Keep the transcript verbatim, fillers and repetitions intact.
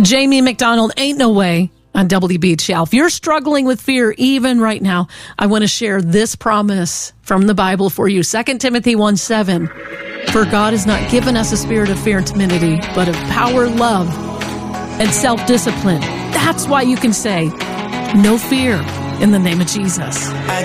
Jamie McDonald, Ain't No Way on W B H L. If you're struggling with fear even right now, I want to share this promise from the Bible for you. Second Timothy one seven. For God has not given us a spirit of fear and timidity, but of power, love, and self-discipline. That's why you can say, no fear in the name of Jesus.